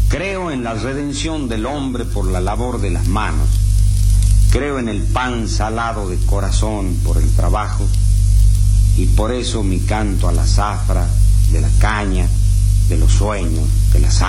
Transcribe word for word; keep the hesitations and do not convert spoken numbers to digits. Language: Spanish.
Creo en la redención del hombre por la labor de las manos. Creo en el pan salado de corazón por el trabajo, y por eso mi canto a la zafra, de la caña, de los sueños, de la sangre.